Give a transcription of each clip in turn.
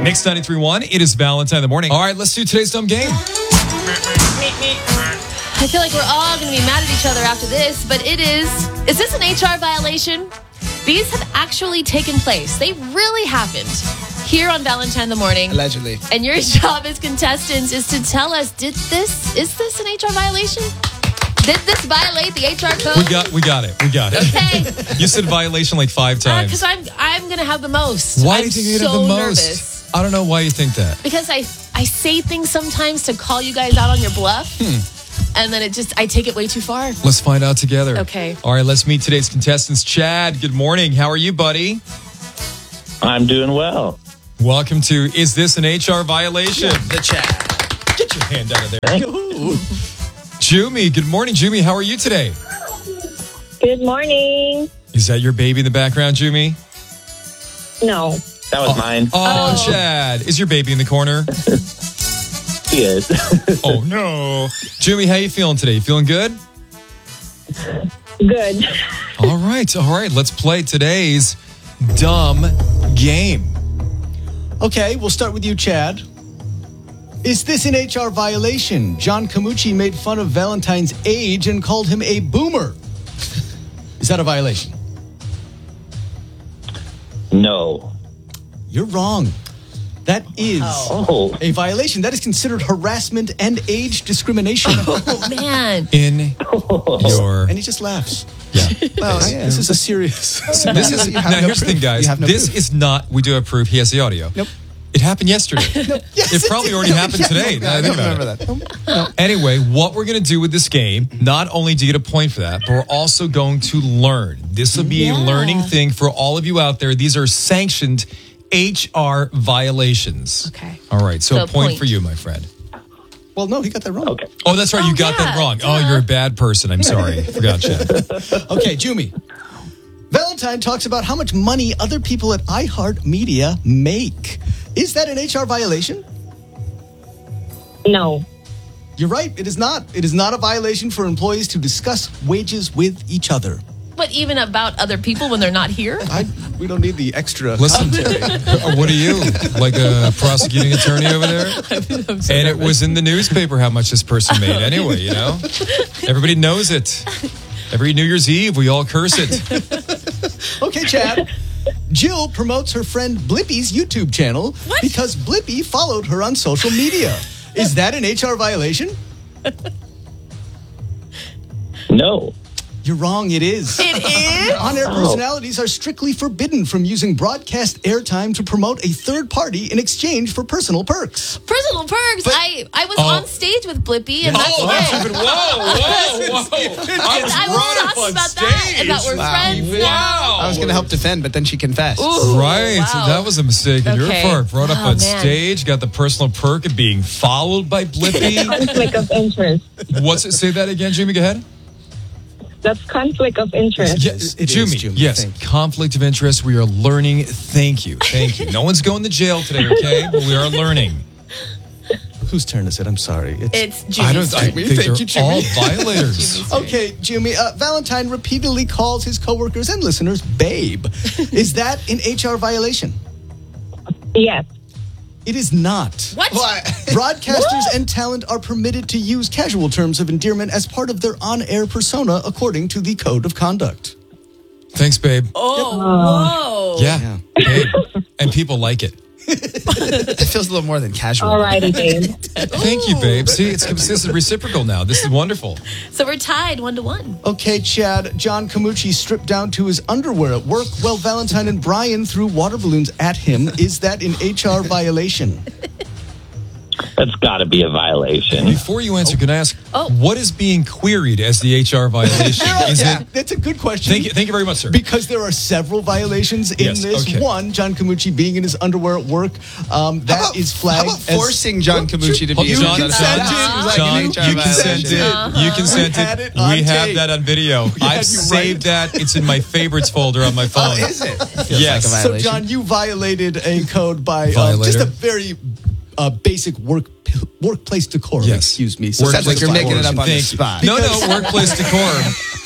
Mix 93.1. It is Valentine in the morning. All right, let's do today's dumb game. I feel like we're all going to be mad at each other after this, but is this an HR violation? These have actually taken place. They really happened here on Valentine in the morning. Allegedly. And your job as contestants is to tell us, is this an HR violation? Did this violate the HR code? We got it. Okay. You said violation like 5 times. Because I'm going to have the most. Why do you think you'd have the most? Nervous. I don't know why you think that. Because I say things sometimes to call you guys out on your bluff. And then I take it way too far. Let's find out together. Okay. All right, let's meet today's contestants. Chad, good morning. How are you, buddy? I'm doing well. Welcome to Is This an HR Violation? The Chad. Get your hand out of there. Jumi, good morning, Jumi. How are you today? Good morning. Is that your baby in the background, Jumi? No. That was mine. Oh, Chad. Is your baby in the corner? He is. Oh, no. Jumi, how you feeling today? You feeling good? Good. All right. Let's play today's dumb game. Okay, we'll start with you, Chad. Is this an HR violation? John Camucci made fun of Valentine's age and called him a boomer. Is that a violation? No. You're wrong. That is Oh. a violation. That is considered harassment and age discrimination. Oh, man. In your... And he just laughs. Yeah. Well, this is a serious... So this is... Now, here's the thing, guys. This is not... We do have proof. He has the audio. Nope. It happened yesterday. Yes, It probably already happened today. I don't remember that. Anyway, what we're going to do with this game, not only do you get a point for that, but we're also going to learn. This will be a learning thing for all of you out there. These are sanctioned HR violations. Okay. All right. So a point point for you, my friend. Well, no, he got that wrong. Okay. Oh, that's right. You got that wrong. duh. Oh, you're a bad person. I'm sorry. Forgot, Chad. Okay, Jumi. Valentine talks about how much money other people at iHeartMedia make. Is that an HR violation? No. You're right. It is not. It is not a violation for employees to discuss wages with each other. But even about other people when they're not here? We don't need the extra Listen, commentary. what are you? Like a prosecuting attorney over there? And it was in the newspaper how much this person made anyway, you know? Everybody knows it. Every New Year's Eve, we all curse it. Okay, Chad. Jill promotes her friend Blippi's YouTube channel because Blippy followed her on social media. Is that an HR violation? No. You're wrong. It is. It is? On-air personalities are strictly forbidden from using broadcast airtime to promote a third party in exchange for personal perks. Personal perks. I was on stage with Blippy, and that's it. even... Whoa. I was talking about that, and that we're friends now. I was going to help defend, but then she confessed. Ooh, Right, wow. so that was a mistake on your Okay. part. Brought up Oh, on man. stage, got the personal perk of being followed by Blippy. Conflict of interest. What's it? Say that again, Jimmy. Go ahead. That's conflict of interest. Yes, It is, Jimmy. Jimmy, Yes, thank you. conflict of interest. We are learning. Thank you. No one's going to jail today, okay? But we are learning. Whose turn is it? I'm sorry. It's I Jimmy's think turn. they're Jimmy. all violators. Okay, Jimmy. Valentine repeatedly calls his coworkers and listeners babe. Is that an HR violation? Yes. It is not. What? Broadcasters and talent are permitted to use casual terms of endearment as part of their on-air persona according to the Code of Conduct. Thanks, babe. Oh, whoa. Yeah, babe. And people like it. It feels a little more than casual. Alrighty, babe. Thank you, babe. See, it's consistent reciprocal now. This is wonderful. So we're tied 1-1. Okay, Chad. John Camucci stripped down to his underwear at work while Valentine and Brian threw water balloons at him. Is that an HR violation? That's got to be a violation. Before you answer, can I ask, what is being queried as the HR violation? Is it? That's a good question. Thank you very much, sir. Because there are several violations in Yes, this. okay. One, John Camucci being in his underwear at work. That is flagged How about as forcing John Camucci to be You in John, his consented. underwear? John, Like an HR you consented. violation. You consented. We had it on We have tape. that on video. had I've you saved that. It's in my favorites folder on my phone. Oh, is it? Yes. like a So, violation. John, you violated a code by Violator. just a very basic workplace decorum. Yes. Excuse me. So Work- Sounds like you're making it up on the Thank you. spot. No, workplace decorum.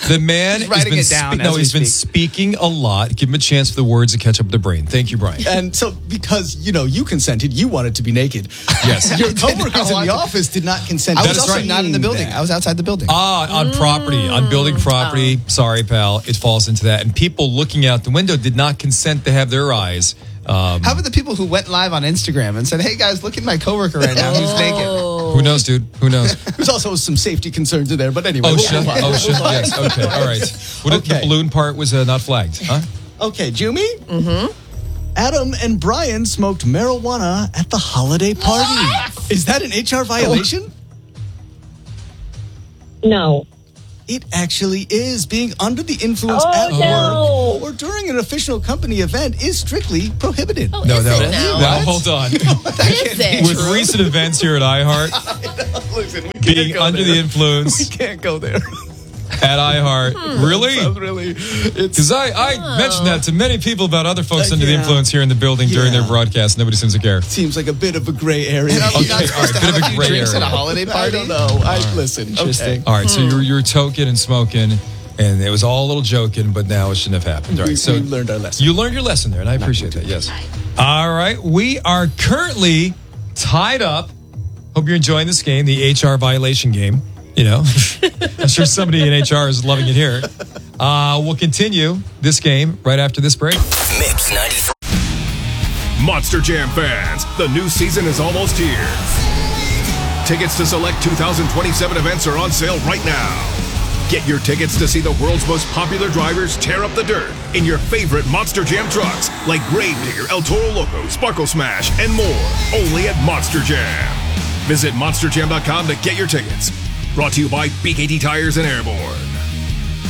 The man He's writing has it down been, as we he's been speak. speaking a lot. Give him a chance for the words to catch up with the brain. Thank you, Brian. And so, because, you consented, you wanted to be naked. Yes. Your coworkers in the office did not consent. I to was also seeing not in the building. that. I was outside the building. On property, on building property. Sorry, pal. It falls into that. And people looking out the window did not consent to have their eyes. How about the people who went live on Instagram and said, "Hey guys, look at my coworker right now. He's naked." Who knows, dude? Who knows? There's also some safety concerns in there, but anyway. OSHA. OSHA. Yes. Okay. All right. What if the balloon part was not flagged? Huh? Okay, Jumi? Mm-hmm. Adam and Brian smoked marijuana at the holiday party. Is that an HR violation? No. It actually is. Being under the influence at no. work or during an official company event is strictly prohibited. Oh, is it now? Now, hold on. Is it? With recent events here at iHeart, Listen, we being under the influence can't go there. at iHeart. Really? Really? Because I mentioned that to many people about other folks under the Yeah. influence here in the building during their broadcast. Nobody seems to care. Seems like a bit of a gray area. And are we Okay, not all supposed right, to bit have of a a few gray drinks at a area. holiday I party? don't know. Listen. Interesting. All right, so you're toking and smoking, and it was all a little joking, but now it shouldn't have happened. All right, so We learned our lesson. you learned your lesson there, and I appreciate that. Yes. All right, we are currently tied up. Hope you're enjoying this game, the HR violation game. I'm sure somebody in HR is loving it here. We'll continue this game right after this break. Mix 93. Monster Jam fans, the new season is almost here. Tickets to select 2027 events are on sale right now. Get your tickets to see the world's most popular drivers tear up the dirt in your favorite Monster Jam trucks like Gravedigger, El Toro Loco, Sparkle Smash, and more. Only at Monster Jam. Visit monsterjam.com to get your tickets. Brought to you by BKT Tires and Airborne.